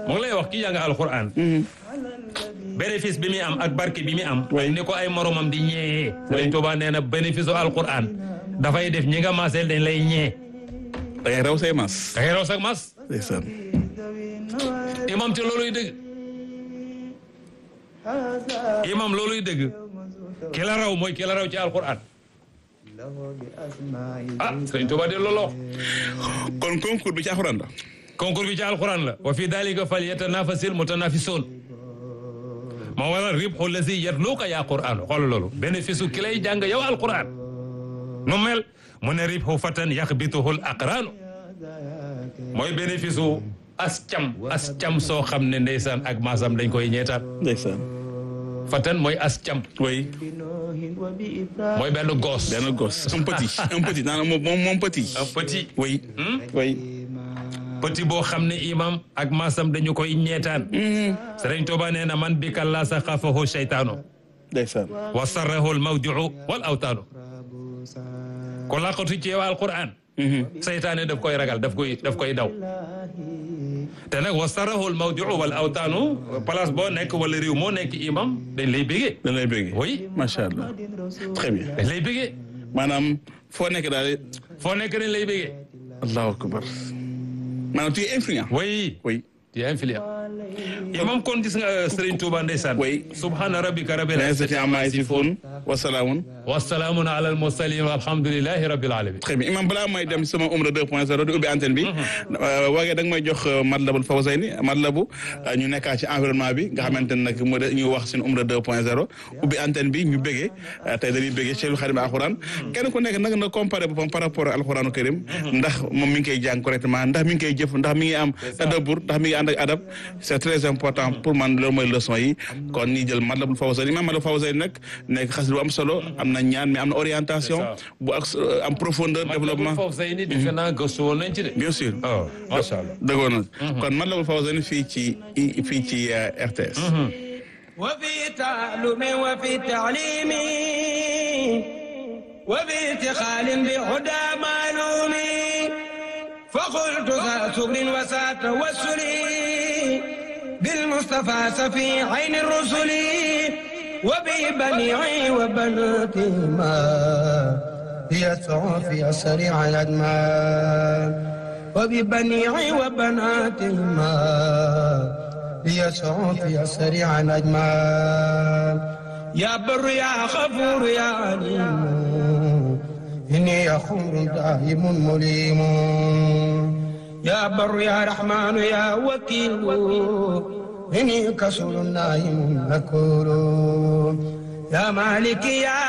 mu ngi lay wax ki jàng alquran bénéfice bi muy am ak barke bi muy am ni ko ay moromam di ñeeyee Sëriñ Tuubaa nee na bénéfice u alquran dafay def ñi nga maaseel dañ lay ñee da ngay raw say mas da ngay raw say mas ndeysaan imam te looluy dëgg imam looluy dëgg ki la raw mooy ki la raw ci alquran Sëriñ Tuubaa de looloo kon concours bi ci alquran la concours bi ci alquran la wa fi dalika falyatanafasil mutanafisun moo waral ribhu lazi yatluka yaa Qur'an xool loolu bénéfice u ki lay jàng yow alquran nu mel mu ne ribhu fatan yaxbituhu al aqranu mooy bénéfice u as cam soo xam ne ndeysaan ak maasam dañ koy ñeetaat ndeysaan fatan mooy as cam oui mooy benn gosse un petit naan moom petit un petit oui oui petit boo xam ne imam ak maasam dañu koy ñeetaan Sëriñ Tuubaa nee na man bi kalla saxafahu shaytaanu ndeysaan wa sarrahu al mawdiu wal awtaanu ko laqatu ci yow alquran seytaane daf koy ragal daf koy daw te nag wa sarrahu al mawdiu wal awtaanu place boo nekk wala réew moo nekk imam dañ lay bégee oui macha allah très bien dañ lay bégee maanaam foo nekk daal dañ lay bégee allahu akbar maanaam tu es influent oui tu es influent imam kon gis nga Sëriñ Tuubaa ndeysaan oui subhaana rabbika rabbil izzati ammaa yasifuun wa salaamun ala al mursalin walhamdulillahi rabbil alamin très bien imam balaa may dem sama umra 2.0 di ubbi antenne bi waagee da nga may jox Matlabul Fawzayni Matlabu ñu nekkaa ci environnement bi nga xamante ne nag mu de ñu wax seen umra 2.0 ubbi antenne bi ñu bëggee tey dañuy bëggee Cheikhul Khadim alxuraan kenn ku nekk nag na comparé boppam par rapport ak alxuraanu karim ndax moom mi ngi koy jàng correctement ndax mi ngi koy jëf ndax mi ngi am tadabbur ndax mi ngi ànd ak adab c'est très important pour man loolu mooy leçon yi kon ñi jël Matlabul Fawzayni imam Matlabul Fawzayni nag nekk xasida bu am solo am na ñaan mais am na orientation bu ak am profondeur développement Matlabul Fawzayni defe naa gëstu woon nañ ci de bien sûr macha allah dëggoon na kon Matlabul Fawzayni fii ci RTS wa fi ta'allumi wa fi ta'limi wa fi ittikhaalin bi huda ma'lumi fa qultu za subrin wa sa tawassuli bil Mustafa safi ayni rusuli wa bi bani'i wa banati ma yas'u fi asri al-adma wa bi bani'i wa banati ma يسعى في أسرع الأجمال يا بر يا غفور يا عليم إني أخور دائم مليم يا بر يا رحمن يا وكيل إني كسول نائم نكول يا مالك يا